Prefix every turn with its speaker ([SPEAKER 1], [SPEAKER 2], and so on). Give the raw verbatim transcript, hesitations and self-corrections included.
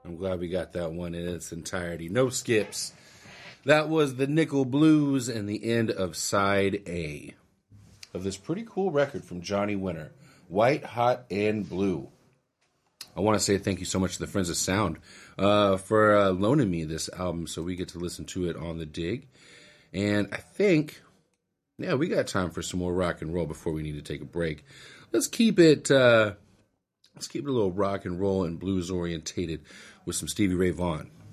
[SPEAKER 1] I'm glad we got that one in its entirety. No skips. That was the Nickel Blues and the end of side A of this pretty cool record from Johnny Winter, White, Hot, and Blue. I want to say thank you so much to the Friends of Sound uh, for uh, loaning me this album so we get to listen to it on the dig. And I think, yeah, we got time for some more rock and roll before we need to take a break. Let's keep it, uh, let's keep it a little rock and roll and blues orientated with some Stevie Ray Vaughan.